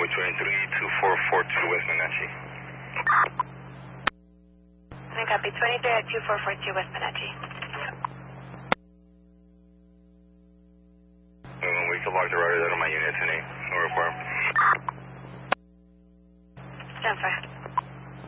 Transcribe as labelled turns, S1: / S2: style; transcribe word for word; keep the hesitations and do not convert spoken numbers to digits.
S1: Copy twenty-three two four four two West Wenatchee.
S2: And copy twenty-three at two four four two West Wenatchee.
S1: Um, we can log the riders out of my unit today. No report.
S2: Stand by.